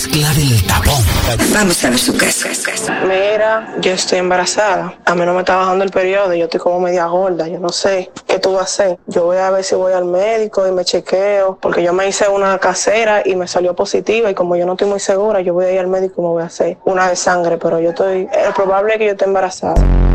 mezcla del tapón. Vamos a ver su caso. Mira, yo estoy embarazada. A mí no me está bajando el periodo. Yo estoy como media gorda. Yo no sé qué tú vas a hacer. Yo voy a ver si voy al médico y me chequeo. Porque yo me hice una casera y me salió positiva. Y como yo no estoy muy segura, yo voy a ir al médico y me voy a hacer una de sangre. Pero es probable que yo esté embarazada.